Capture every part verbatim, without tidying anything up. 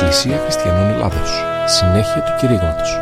Εκκλησία Χριστιανών Ελλάδος. Συνέχεια του κηρύγματος.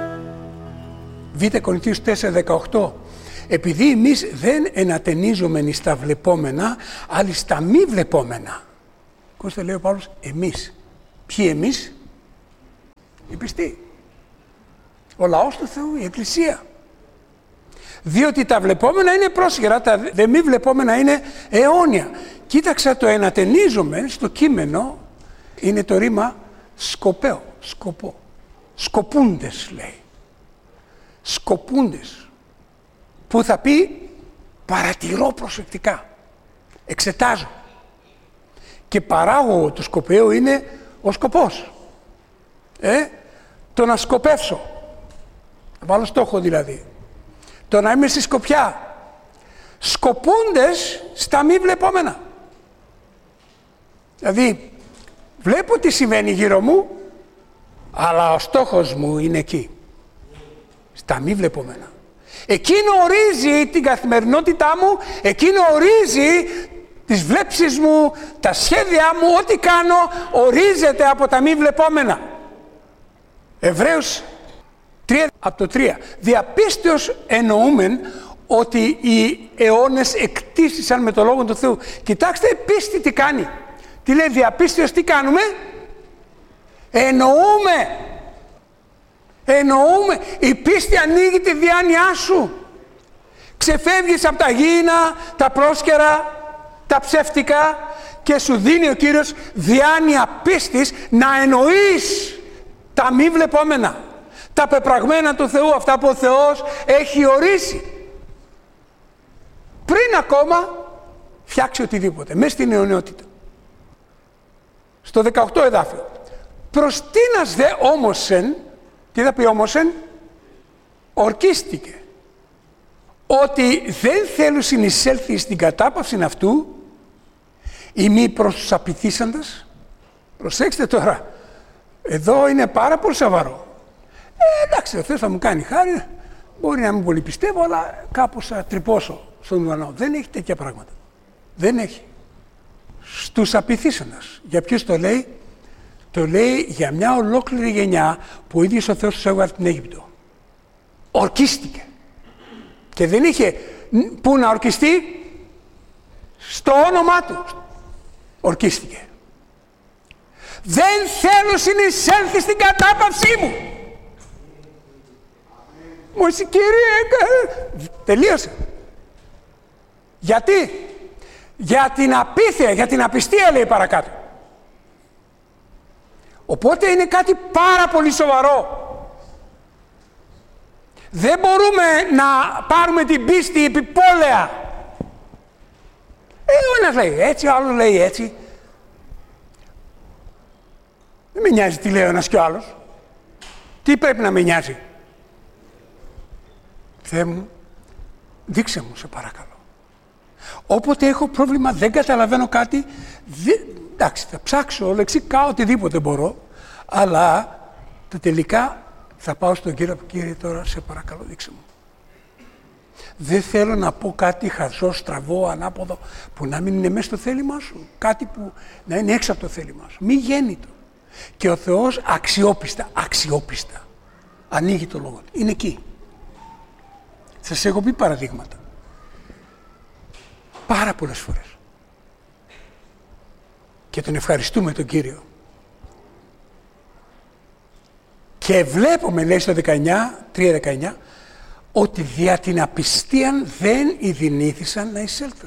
Β' Κορινθίους τέσσερα δεκαοκτώ. Επειδή εμείς δεν ενατενίζομεν εις τα βλεπόμενα, αλλά στα μη βλεπόμενα. Κώστα λέει ο Παύλος, εμείς. Ποιοι εμείς? Οι πιστοί. Ο λαός του Θεού, η Εκκλησία. Διότι τα βλεπόμενα είναι πρόσχερα, τα δε μη βλεπόμενα είναι αιώνια. Κοίταξα το ενατενίζομεν στο κείμενο, είναι το ρήμα σκοπέο, σκοπό. Σκοπούντες λέει. Σκοπούντες. Που θα πει παρατηρώ προσεκτικά. Εξετάζω. Και παράγωγο του σκοπέου είναι ο σκοπός. Ε, το να σκοπεύσω. Να βάλω στόχο δηλαδή. Το να είμαι στη σκοπιά. Σκοπούντες στα μη βλεπόμενα. Δηλαδή, βλέπω τι συμβαίνει γύρω μου, αλλά ο στόχος μου είναι εκεί. Στα μη βλεπόμενα. Εκείνο ορίζει την καθημερινότητά μου, εκείνο ορίζει τις βλέψεις μου, τα σχέδιά μου, ό,τι κάνω ορίζεται από τα μη βλεπόμενα. Εβραίους τρία από το τρία. Διαπίστεως εννοούμεν ότι οι αιώνες εκτίστησαν με το Λόγο του Θεού. Κοιτάξτε πίστη τι κάνει. Τι λέει διαπίστεως τι κάνουμε? Εννοούμε. Εννοούμε. Η πίστη ανοίγει τη διάνοιά σου. Ξεφεύγεις από τα γήινα, τα πρόσκαιρα, τα ψεύτικα και σου δίνει ο Κύριος διάνοια πίστης να εννοείς τα μη βλεπόμενα. Τα πεπραγμένα του Θεού, αυτά που ο Θεός έχει ορίσει. Πριν ακόμα φτιάξει οτιδήποτε, μέσα στην αιωνιότητα. Στο δεκαοκτώ εδάφιο. Προς τίνας δε όμωσεν, τι θα πει όμωσεν, ορκίστηκε. Ότι δεν θέλουν συνεισέλθει στην κατάπαυση αυτού ή μη προς τους απειθήσαντας. Προσέξτε τώρα, εδώ είναι πάρα πολύ σοβαρό. Ε, εντάξει, ο Θεός θα μου κάνει χάρη, μπορεί να μην πολύ πιστεύω, αλλά κάπως θα τρυπώσω στον ουρανό. Δεν έχει τέτοια πράγματα. Δεν έχει. Στους απειθήσαντας. Για ποιους το λέει? Το λέει για μια ολόκληρη γενιά που ο ίδιος ο Θεός τους έβγαλε την Αίγυπτο. Ορκίστηκε. Και δεν είχε πού να ορκιστεί, στο όνομά του ορκίστηκε. Δεν θέλω συνεισέλθει στην κατάπαυσή μου. Μου εσύ Κύριε, τελείωσε. Γιατί? Για την απίθεια, για την απιστία λέει παρακάτω. Οπότε είναι κάτι πάρα πολύ σοβαρό. Δεν μπορούμε να πάρουμε την πίστη επιπόλαια. Ε, ο ένας λέει έτσι, ο άλλος λέει έτσι. Δεν με νοιάζει τι λέει ο ένας και ο άλλος. Τι πρέπει να με νοιάζει? Θεέ μου, δείξε μου σε παρακαλώ. Όποτε έχω πρόβλημα, δεν καταλαβαίνω κάτι, δε, εντάξει, θα ψάξω λεξικά οτιδήποτε μπορώ, αλλά τα τελικά θα πάω στον Κύριο, Κύριε τώρα σε παρακαλώ δείξε μου. Δεν θέλω να πω κάτι χαζό, στραβό, ανάποδο, που να μην είναι μέσα στο θέλημά σου. Κάτι που να είναι έξω από το θέλημά σου. Μη γέννητο. Και ο Θεός αξιόπιστα, αξιόπιστα ανοίγει το λόγο του. Είναι εκεί. Σας έχω πει παραδείγματα. Πάρα πολλές φορές. Και τον ευχαριστούμε τον Κύριο. Και βλέπουμε, λέει στο δεκαεννιά, τρία δεκαεννιά, ότι δια την απιστίαν δεν ειδηνήθησαν να εισέλθουν.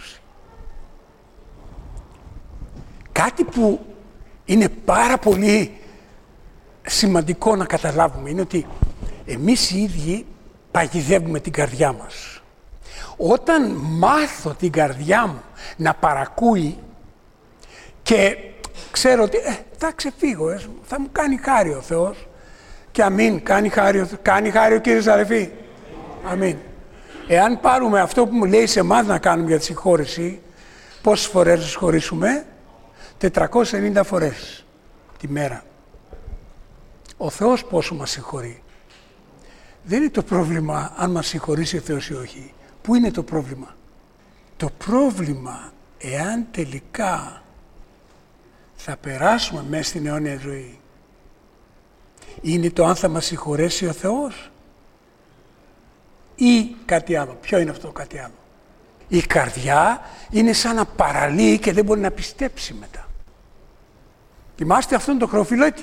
Κάτι που είναι πάρα πολύ σημαντικό να καταλάβουμε είναι ότι εμείς οι ίδιοι παγιδεύουμε την καρδιά μας. Όταν μάθω την καρδιά μου να παρακούει και ξέρω ότι ε, θα ξεφύγω, ε, θα μου κάνει χάρη ο Θεός και αμήν, κάνει χάρη, κάνει χάρη ο Κύριος αδελφοί. Αμήν. Εάν πάρουμε αυτό που μου λέει σε εμάς να κάνουμε για τη συγχώρεση, πόσες φορές να συγχωρήσουμε? τετρακόσιες ενενήντα φορές τη μέρα. Ο Θεός πόσο μας συγχωρεί? Δεν είναι το πρόβλημα αν μας συγχωρήσει ο Θεός ή όχι. Πού είναι το πρόβλημα? Το πρόβλημα, εάν τελικά θα περάσουμε μέσα στην αιώνια ζωή είναι το αν θα μας συγχωρέσει ο Θεός ή κάτι άλλο. Ποιο είναι αυτό το κάτι άλλο? Η καρδιά είναι σαν να παραλύει και δεν μπορεί να πιστέψει μετά. Θυμάστε αυτόν τον χρεοφυλότη?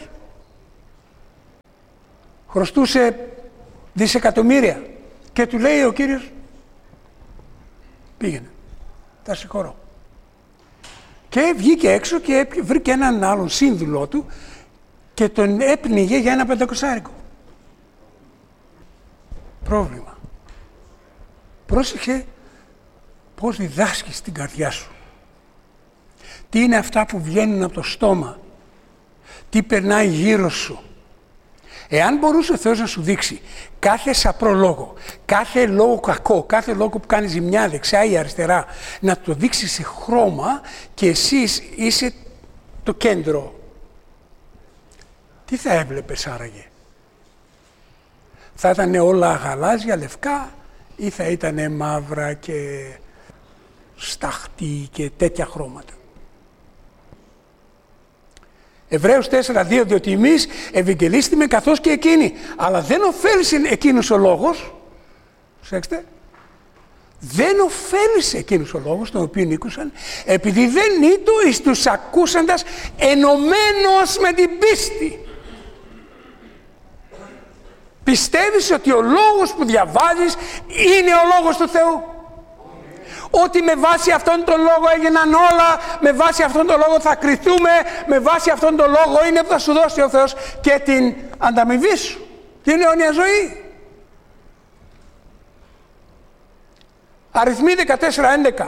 Χρωστούσε δισεκατομμύρια και του λέει ο Κύριος, πήγαινε, τα συγχωρώ. Και βγήκε έξω και βρήκε έναν άλλον σύνδουλό του και τον έπνιγε για ένα πεντακοσάρικο. Πρόβλημα. Πρόσεχε πώς διδάσκεις την καρδιά σου. Τι είναι αυτά που βγαίνουν από το στόμα. Τι περνάει γύρω σου. Εάν μπορούσε ο Θεός να σου δείξει κάθε σαπρό λόγο, κάθε λόγο κακό, κάθε λόγο που κάνει ζημιά δεξιά ή αριστερά, να το δείξει σε χρώμα και εσείς είσαι το κέντρο, τι θα έβλεπες άραγε? Θα ήταν όλα γαλάζια, λευκά ή θα ήταν μαύρα και σταχτή και τέτοια χρώματα? Εβραίους τέσσερα δύο, διότι εμείς ευαγγελίστημε καθώς και εκείνοι. Αλλά δεν ωφέλησε εκείνος ο λόγος, προσέξτε, δεν ωφέλησε εκείνος ο λόγος τον οποίο ήκουσαν, επειδή δεν ήτο εις τους ακούσαντας ενωμένος με την πίστη. Πιστεύεις ότι ο λόγος που διαβάζεις είναι ο λόγος του Θεού? Ότι με βάση αυτόν τον λόγο έγιναν όλα, με βάση αυτόν τον λόγο θα κριθούμε, με βάση αυτόν τον λόγο είναι που θα σου δώσει ο Θεός και την ανταμοιβή σου, την αιώνια ζωή. Αριθμοί δεκατέσσερα έντεκα.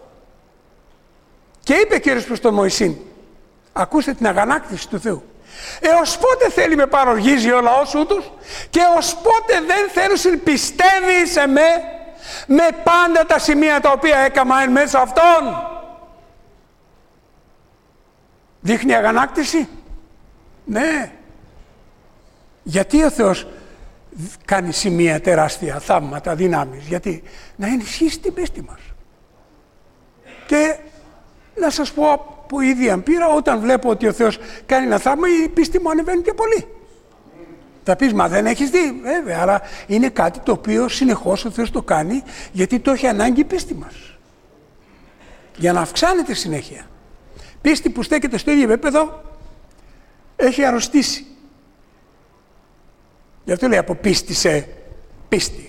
Και είπε Κύριος προς τον Μωυσήν, ακούστε την αγανάκτηση του Θεού. Έως πότε θέλει με παροργίζει ο λαός ούτως και ως πότε δεν θέλουν πιστεύει σε με, με πάντα τα σημεία τα οποία έκαμα εν μέσω αυτών? Δείχνει αγανάκτηση. Ναι. Γιατί ο Θεός κάνει σημεία τεράστια, θαύματα, δυνάμεις? Γιατί να ενισχύσει την πίστη μας. Και να σας πω από ίδια πείρα, όταν βλέπω ότι ο Θεός κάνει ένα θαύμα, η πίστη μου ανεβαίνει και πολύ. Θα πεις, μα δεν έχεις δει? Βέβαια, αλλά είναι κάτι το οποίο συνεχώς ο Θεός το κάνει, γιατί το έχει ανάγκη η πίστη μας. Για να αυξάνεται συνέχεια. Πίστη που στέκεται στο ίδιο επίπεδο έχει αρρωστήσει. Γι' αυτό λέει από πίστη σε πίστη.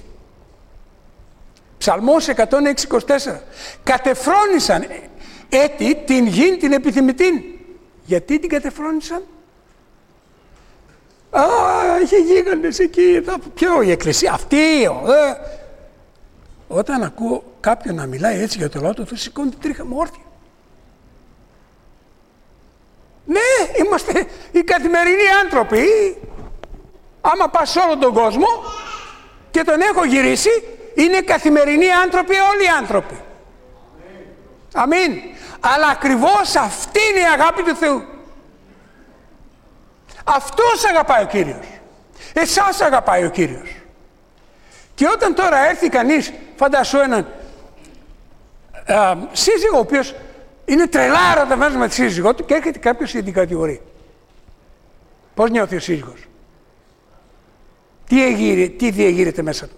Ψαλμός εκατόν έξι είκοσι τέσσερα. Κατεφρόνησαν έτη την γην την επιθυμητήν. Γιατί την κατεφρόνησαν? Α, είχε γίγαντες εκεί. Ποιο, η εκκλησία αυτή? Ε. Όταν ακούω κάποιον να μιλάει έτσι για το λαό του, θα σηκώνει την τρίχα μου όρθια. Ναι, είμαστε οι καθημερινοί άνθρωποι. Άμα πας σε όλο τον κόσμο και τον έχω γυρίσει, είναι καθημερινοί άνθρωποι όλοι οι άνθρωποι. Αμήν. Αλλά ακριβώς αυτή είναι η αγάπη του Θεού. Αυτός αγαπάει ο Κύριος. Εσάς αγαπάει ο Κύριος. Και όταν τώρα έρθει κανείς, φαντάσου έναν α, σύζυγο ο οποίος είναι τρελά ερωτευμένος με τη σύζυγό του και έρχεται κάποιος και την κατηγορεί. Πώς νιώθει ο σύζυγος? Τι, εγείρε, τι διεγείρεται μέσα του?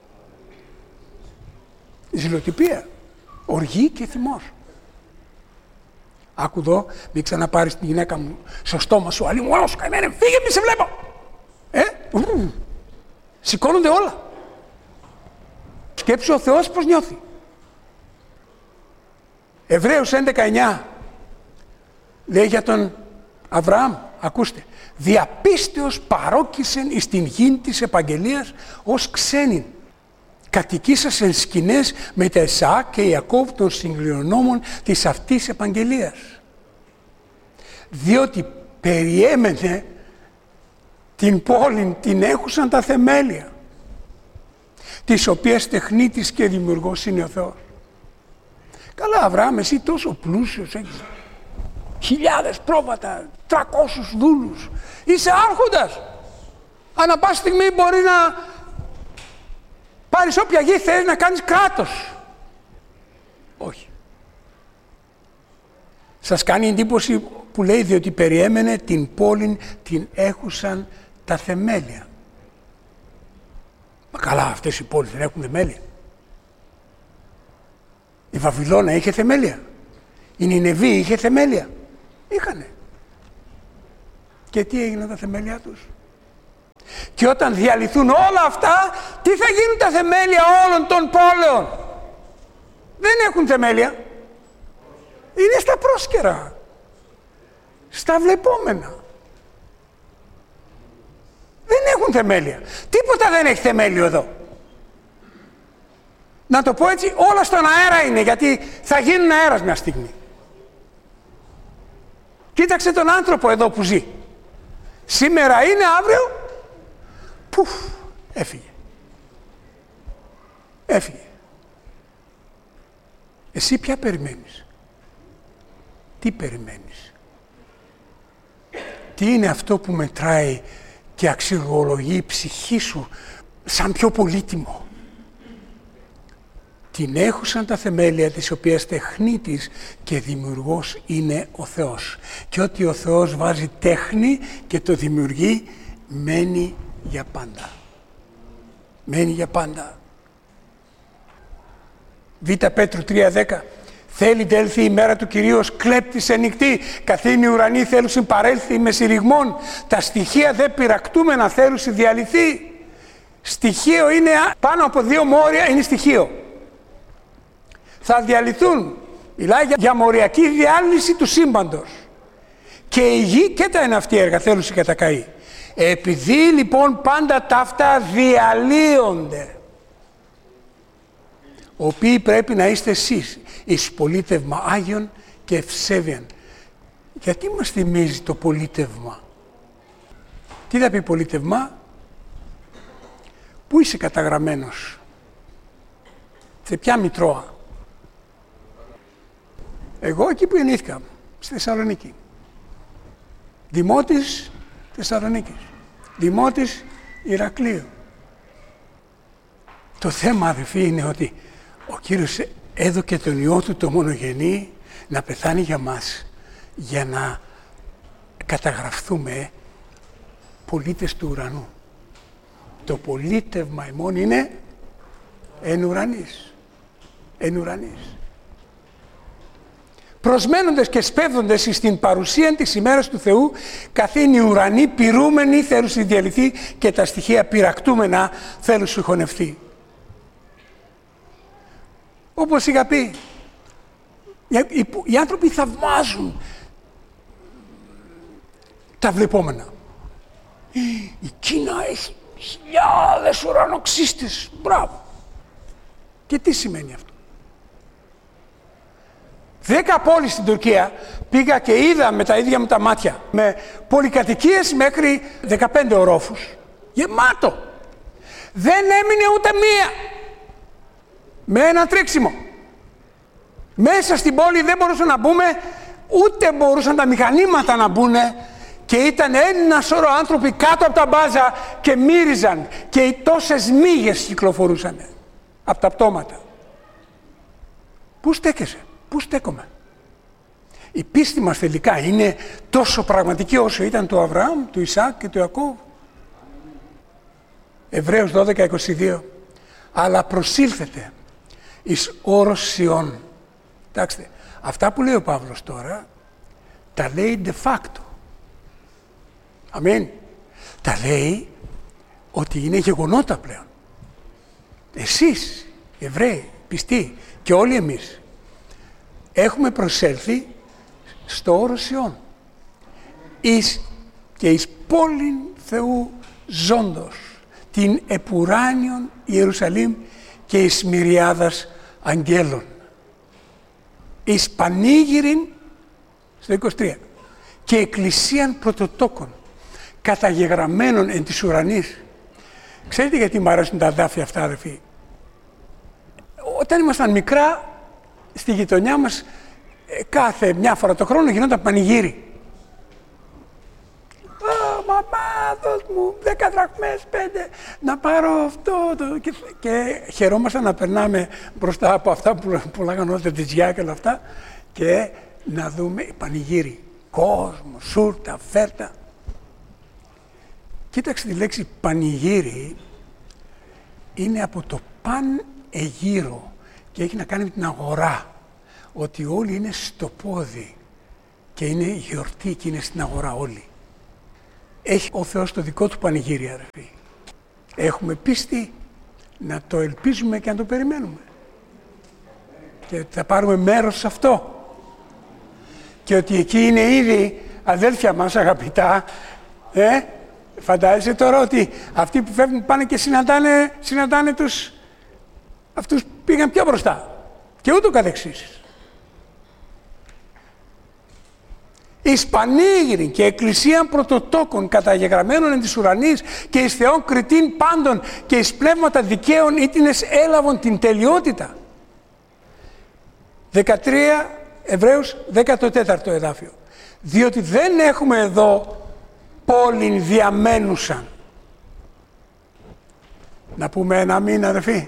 Ζηλοτυπία, οργή και θυμός. Άκου εδώ, μην ξαναπάρεις τη γυναίκα μου στο στόμα σου, αλλή μου, σου καημένε, φύγε, μη σε βλέπω. Ε, ου, σηκώνονται όλα. Σκέψου ο Θεός πώς νιώθει. Εβραίους έντεκα εννιά λέει για τον Αβραάμ, ακούστε, διαπίστεως παρόκησεν εις την γην της επαγγελίας ως ξένην. Κατοικήσας εν σκηνές με τα Εσαάκ και Ιακώβ των συγκληρονόμων της αυτής επαγγελίας. Διότι περιέμενε την πόλη, την έχουσαν τα θεμέλια, της οποίας τεχνίτης και δημιουργός είναι ο Θεός. Καλά, Αβραάμ, εσύ τόσο πλούσιος, έχεις χιλιάδες πρόβατα, τρακόσιους δούλους, είσαι άρχοντας. Ανά πάση στιγμή μπορεί να πάρεις όποια γη θες, να κάνεις κράτος. Όχι. Σας κάνει εντύπωση που λέει, διότι περιέμενε την πόλη την έχουσαν τα θεμέλια. Μα καλά, αυτές οι πόλεις δεν έχουν θεμέλια. Η Βαβυλώνα είχε θεμέλια. Η Νινεβή είχε θεμέλια. Είχανε. Και τι έγιναν τα θεμέλια τους? Και όταν διαλυθούν όλα αυτά, τι θα γίνουν τα θεμέλια όλων των πόλεων? Δεν έχουν θεμέλια. Είναι στα πρόσκαιρα. Στα βλεπόμενα. Δεν έχουν θεμέλια. Τίποτα δεν έχει θεμέλιο εδώ. Να το πω έτσι, όλα στον αέρα είναι, γιατί θα γίνουν αέρας μια στιγμή. Κοίταξε τον άνθρωπο εδώ που ζει. Σήμερα είναι, αύριο, πουφ, έφυγε. Έφυγε. Εσύ ποια περιμένεις? Τι περιμένεις? Τι είναι αυτό που μετράει και αξιολογεί η ψυχή σου σαν πιο πολύτιμο? Την έχουσαν τα θεμέλια, της οποίας τεχνίτης και δημιουργός είναι ο Θεός. Και ότι ο Θεός βάζει τέχνη και το δημιουργεί, μένει για πάντα. Μένει για πάντα. Β. Πέτρου τρία δέκα. Θέλει τέλθει η μέρα του Κυρίου ως κλέπτης εν νυχτή, καθήνει ουρανή θέλουσιν παρέλθει με συρριγμών, τα στοιχεία δε πειρακτούμενα θέλουσι διαλυθεί. Στοιχείο είναι πάνω από δύο μόρια, είναι στοιχείο. Θα διαλυθούν. Μιλάει για μοριακή διάλυση του σύμπαντος. Και η γη και τα εναυτή έργα θέλουσι κατακαεί. Επειδή λοιπόν πάντα τα αυτά διαλύονται, οποίοι πρέπει να είστε εσείς, εις πολίτευμα Άγιον και ευσέβιαν. Γιατί μας θυμίζει το πολίτευμα? Τι θα πει πολίτευμα? Πού είσαι καταγραμμένος? Σε ποια μητρώα? Εγώ εκεί που γεννήθηκα, στη Θεσσαλονίκη. Δημότης Θεσσαλονίκης. Δημότης Ηρακλείου. Το θέμα, αδελφοί, είναι ότι ο Κύριος έδωκε τον Υιό Του το μονογενή να πεθάνει για μας, για να καταγραφθούμε πολίτες του ουρανού. Το πολίτευμα ημών είναι εν ουρανής. Εν ουρανής. Προσμένοντες και σπέβδοντες εις την παρουσία της ημέρας του Θεού, καθήν οι ουρανοί πυρούμενοι θέλουσι διαλυθεί και τα στοιχεία πυρακτούμενα θέλουσι χωνευτεί. Όπως είχα πει, οι, οι άνθρωποι θαυμάζουν τα βλεπόμενα. Η Κίνα έχει χιλιάδες ουρανοξύστες. Μπράβο. Και τι σημαίνει αυτό? Δέκα πόλεις στην Τουρκία πήγα και είδα με τα ίδια μου τα μάτια, με πολυκατοικίες μέχρι δεκαπέντε ορόφους. Γεμάτο. Δεν έμεινε ούτε μία. Με ένα τρίξιμο. Μέσα στην πόλη δεν μπορούσαν να μπούμε, ούτε μπορούσαν τα μηχανήματα να μπουν, και ήταν ένα σώρο άνθρωποι κάτω από τα μπάζα και μύριζαν, και οι τόσες μύγες κυκλοφορούσαν από τα πτώματα. Πού στέκεσαι? Πού στέκομαι? Η πίστη μας τελικά είναι τόσο πραγματική όσο ήταν του Αβραάμ, του Ισαάκ και του Ιακώβ. Εβραίους δώδεκα είκοσι δύο. Αλλά προσήλθετε εις όρος Σιών. Κοιτάξτε, αυτά που λέει ο Παύλος τώρα, τα λέει de facto. Αμήν. Τα λέει ότι είναι γεγονότα πλέον. Εσείς, Εβραίοι, πιστοί, και όλοι εμείς, έχουμε προσέλθει στο όρος Σιών. Εις και εις πόλην Θεού ζώντος, την επουράνιον Ιερουσαλήμ και εις μυριάδας αγγέλων. Εις πανήγυριν, στο είκοσι τρία, και εκκλησίαν πρωτοτόκων, καταγεγραμμένων εν της ουρανής. Ξέρετε γιατί μου αρέσουν τα δάφια αυτά, αδελφοί? Όταν ήμασταν μικρά, στη γειτονιά μας, κάθε μια φορά το χρόνο γινόταν πανηγύρι. «Α, μαμά, δώσ' μου δέκα δραχμές, πέντε, να πάρω αυτό». Το... Και, και χαιρόμασταν να περνάμε μπροστά από αυτά που πουλάγαν όλα τα τιτζιά και όλα αυτά, και να δούμε πανηγύρι. Κόσμο, σούρτα, φέρτα. Κοίταξε τη λέξη πανηγύρι, είναι από το παν εγείρο και έχει να κάνει με την αγορά. Ότι όλοι είναι στο πόδι και είναι γιορτή και είναι στην αγορά όλοι. Έχει ο Θεός το δικό του πανηγύρι, αδερφοί. Έχουμε πίστη να το ελπίζουμε και να το περιμένουμε. Και θα πάρουμε μέρος σε αυτό. Και ότι εκεί είναι ήδη αδέλφια μας αγαπητά, ε, φαντάζεσαι τώρα ότι αυτοί που φεύγουν πάνε και συναντάνε, συναντάνε τους, αυτούς που πήγαν πιο μπροστά και ούτω καθεξής. Εις πανήγυριν και εκκλησίαν πρωτοτόκων καταγεγραμμένων εν της ουρανής και εις Θεόν κριτήν πάντων και εις πνεύματα δικαίων ήτινες έλαβον την τελειότητα. δεκατρία Εβραίους δέκατο τέταρτο εδάφιο. Διότι δεν έχουμε εδώ πόλην διαμένουσαν. Να πούμε ένα αμήν, αδερφοί.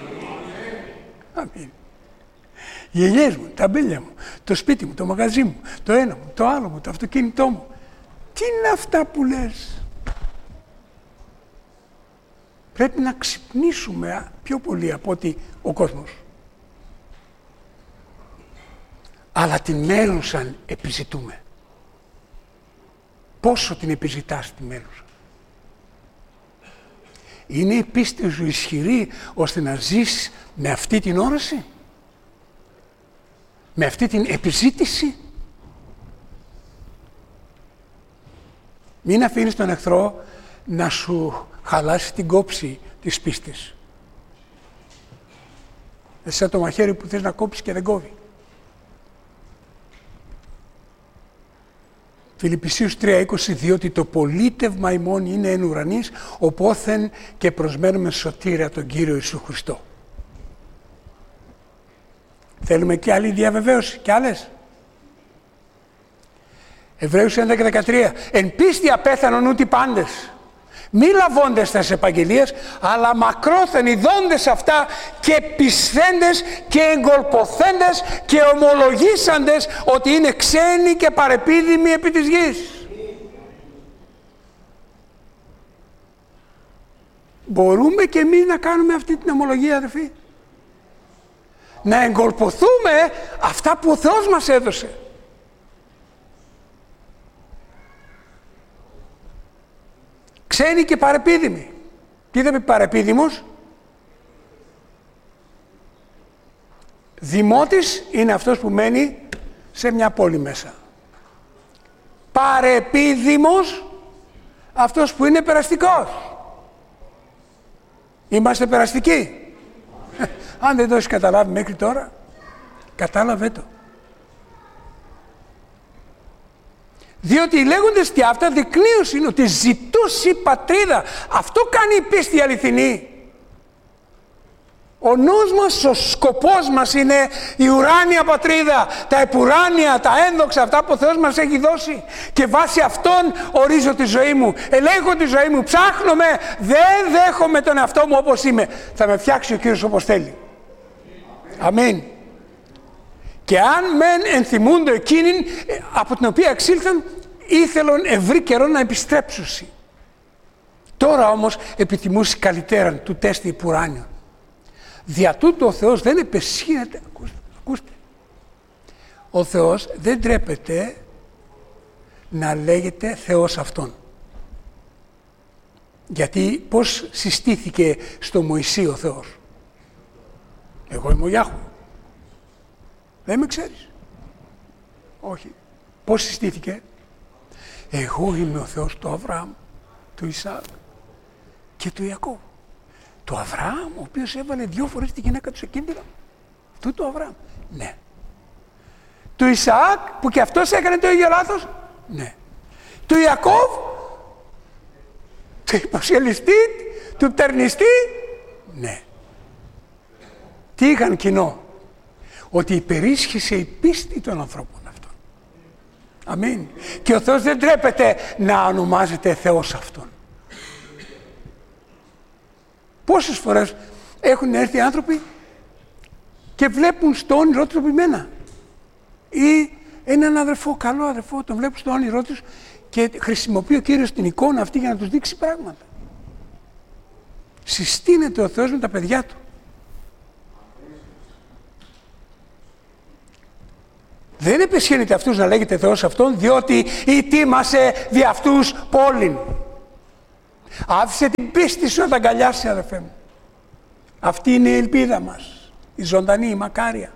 Αμήν. Οι ελιές μου, τα μπέλια μου, το σπίτι μου, το μαγαζί μου, το ένα μου, το άλλο μου, το αυτοκίνητό μου. Τι είναι αυτά που λες? Πρέπει να ξυπνήσουμε πιο πολύ από ότι ο κόσμος. Αλλά την μέλουσαν επιζητούμε. Πόσο την επιζητάς τη μέλουσαν? Είναι η πίστη σου ισχυρή ώστε να ζεις με αυτή την όραση? Με αυτή την επιζήτηση? Μην αφήνεις τον εχθρό να σου χαλάσει την κόψη της πίστης. Εσύ σαν το μαχαίρι που θες να κόψεις και δεν κόβει. Φιλιππισίους τρία είκοσι, διότι το πολίτευμα ημών είναι εν ουρανής, οπόθεν και προσμένουμε σωτήρα τον Κύριο Ιησού Χριστό. Θέλουμε και άλλη διαβεβαίωση, και άλλες. Εβραίους έντεκα δεκατρία. Εν πίστη απέθανον ούτι πάντες. Μη λαβώντες τας επαγγελίες, αλλά μακρόθεν ειδώντες αυτά και πισθέντες και εγκολποθέντες και ομολογήσαντες ότι είναι ξένοι και παρεπίδημοι επί της γης. Μπορούμε και εμείς να κάνουμε αυτή την ομολογία, αδερφοί? Να εγκολποθούμε αυτά που ο Θεός μας έδωσε. Ξένοι και παρεπίδημοι. Τι δεν πει παρεπίδημος? Δημότης είναι αυτός που μένει σε μια πόλη μέσα. Παρεπίδημος αυτός που είναι περαστικός. Είμαστε περαστικοί. Αν δεν το έχεις καταλάβει μέχρι τώρα, κατάλαβε το. Διότι οι λέγοντες τι αυτά δεικνύωση είναι ότι ζητούσε πατρίδα. Αυτό κάνει η πίστη αληθινή. Ο νους μας, ο σκοπός μας είναι η ουράνια πατρίδα, τα επουράνια, τα ένδοξα, αυτά που ο Θεός μας έχει δώσει. Και βάσει αυτών ορίζω τη ζωή μου, ελέγχω τη ζωή μου, ψάχνομαι, δεν δέχομαι τον εαυτό μου όπως είμαι. Θα με φτιάξει ο Κύριος όπως θέλει. Αμήν. Και αν μεν ενθυμούνται εκείνη από την οποία εξήλθαν, ήθελον ευρύ καιρό να επιστρέψουσι. Τώρα όμως επιθυμούσι καλυτέραν του τέστη υπουράνιον. Δια τούτου ο Θεός δεν επεσχύνεται. Ακούστε, ακούστε. Ο Θεός δεν τρέπεται να λέγεται Θεός Αυτόν. Γιατί πώς συστήθηκε στο Μωυσή ο Θεός? Εγώ είμαι ο Γιάχου. Δεν με ξέρεις? Όχι. Πώς συστήθηκε? Εγώ είμαι ο Θεός του Αβραάμ, του Ισαάκ και του Ιακώβ. Του Αβραάμ, ο οποίος έβαλε δυο φορές τη γυναίκα του σε κίνδυνο. Αυτού του Αβραάμ. Ναι. Του Ισαάκ, που και αυτός έκανε το ίδιο λάθος. Ναι. Του Ιακώβ, του υποσχελιστή, του πτερνιστή. Ναι. Τι είχαν κοινό? Ότι υπερίσχυσε η πίστη των ανθρώπων αυτών. Αμήν. Και ο Θεός δεν τρέπεται να ονομάζεται Θεός Αυτόν. Πόσες φορές έχουν έρθει άνθρωποι και βλέπουν στο όνειρό τους τροπημένα. Ή έναν αδερφό, καλό αδερφό, τον βλέπουν στο όνειρό τους Και χρησιμοποιεί ο Κύριος την εικόνα αυτή για να τους δείξει πράγματα. Συστήνεται ο Θεός με τα παιδιά του. Δεν επεσχύνεται αυτούς να λέγεται Θεός αυτόν, διότι ητήμασε δι' αυτούς πόλην. Άφησε την πίστη σου να τα αγκαλιάσει, αδερφέ μου. Αυτή είναι η ελπίδα μας, η ζωντανή, η μακάρια.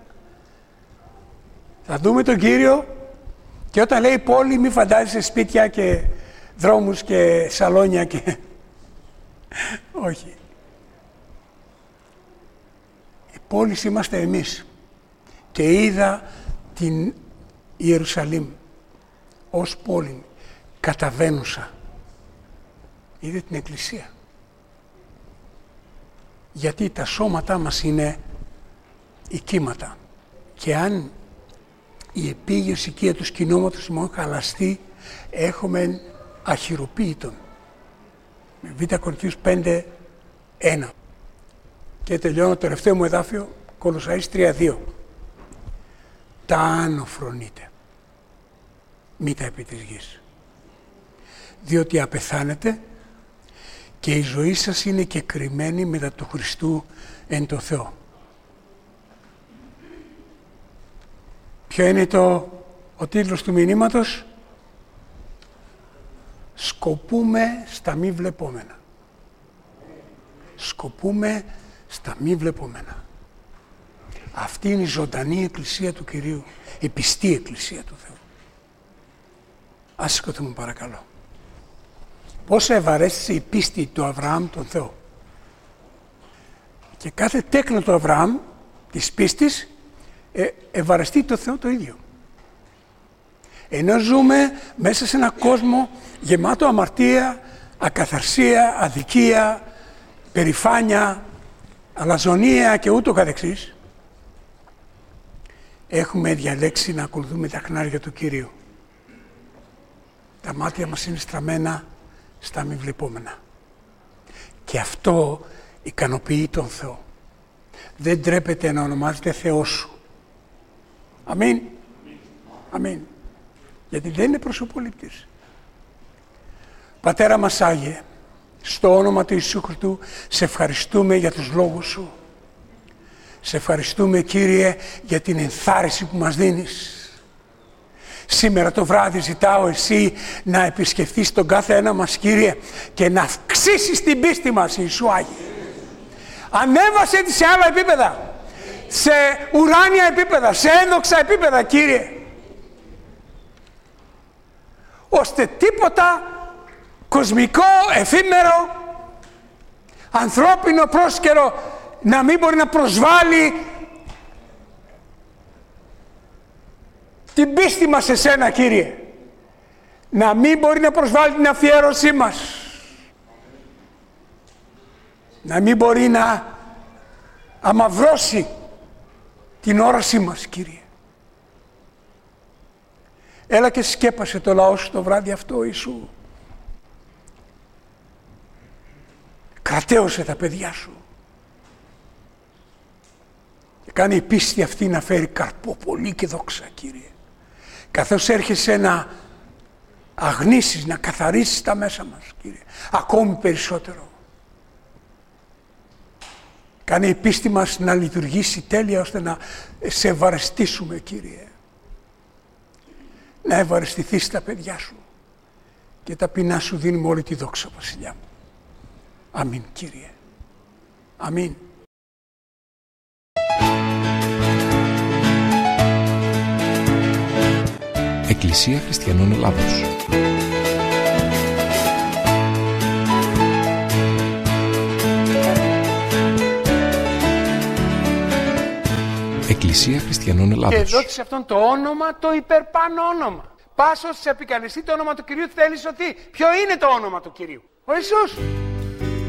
Θα δούμε τον Κύριο και όταν λέει πόλη, μη φαντάζεσαι σπίτια και δρόμους και σαλόνια και... Όχι. Η πόλη είμαστε εμείς. Και είδα την Ιερουσαλήμ ως πόλη καταβαίνουσα. Είδε την Εκκλησία. Γιατί τα σώματά μας είναι οικίματα. Και αν η επίγειος οικία του σκηνώματος ημών χαλαστεί, έχουμε αχυροποίητον. Με Β' Κορινθίους πέντε ένα. Και τελειώνω το τελευταίο μου εδάφιο, Κολοσσαείς τρία δύο. Τα άνω φρονείτε, μη τα επί της γης. Διότι απεθάνετε και η ζωή σας είναι κεκρυμμένη μετά του Χριστού εν το Θεό. Ποιο είναι το, ο τίτλος του μηνύματος? Σκοπούμε στα μη βλεπόμενα. Σκοπούμε στα μη βλεπόμενα. Αυτή είναι η ζωντανή εκκλησία του Κυρίου, η πιστή εκκλησία του Θεού. Ας σηκωθούμε παρακαλώ. Πόσο ευαρέστησε η πίστη του Αβραάμ τον Θεό. Και κάθε τέκνο του Αβραάμ, της πίστης, ε, ευαρεστεί το Θεό το ίδιο. Ενώ ζούμε μέσα σε ένα κόσμο γεμάτο αμαρτία, ακαθαρσία, αδικία, περηφάνεια, αλαζονία και ούτω καθεξής, έχουμε διαλέξει να ακολουθούμε τα χνάρια του Κυρίου. Τα μάτια μας είναι στραμμένα στα μη βλεπόμενα. Και αυτό ικανοποιεί τον Θεό. Δεν τρέπεται να ονομάζεται Θεός σου. Αμήν. Αμήν. Γιατί δεν είναι προσωπολήπτης. Πατέρα μας Άγιε, στο όνομα του Ιησού Χριστού, σε ευχαριστούμε για τους λόγους σου. Σε ευχαριστούμε, Κύριε, για την ενθάρρυνση που μας δίνεις. Σήμερα το βράδυ ζητάω εσύ να επισκεφθείς τον κάθε ένα μας, Κύριε, και να αυξήσεις την πίστη μας, Ιησού Άγιε. Ανέβασε τη σε άλλα επίπεδα, σε ουράνια επίπεδα, σε ένδοξα επίπεδα, Κύριε, ώστε τίποτα κοσμικό, εφήμερο, ανθρώπινο, πρόσκαιρο να μην μπορεί να προσβάλλει την πίστη μας σε σένα, Κύριε. Να μην μπορεί να προσβάλλει την αφιέρωσή μας. Να μην μπορεί να αμαυρώσει την όρασή μας, Κύριε. Έλα και σκέπασε το λαό σου το βράδυ αυτό, Ιησού. Κρατέωσε τα παιδιά σου. Και κάνει η πίστη αυτή να φέρει καρπό πολύ και δόξα, Κύριε. Καθώς έρχεσαι να αγνίσεις, να καθαρίσεις τα μέσα μας, Κύριε. Ακόμη περισσότερο. Κάνε η πίστη μας να λειτουργήσει τέλεια, ώστε να σε ευαρεστήσουμε, Κύριε. Να ευαρεστηθείς τα παιδιά σου. Και ταπεινά σου δίνουμε όλη τη δόξα, Βασιλιά μου. Αμήν, Κύριε. Αμήν. Εκκλησία Χριστιανών Ελλάδος. Εκκλησία Χριστιανών Ελλάδος. Και δόθησε αυτόν το όνομα, το υπερπάνω όνομα. Πάσος σε επικαλεστεί το όνομα του Κυρίου, θέλεις ότι ποιο είναι το όνομα του Κυρίου? Ο Ιησούς.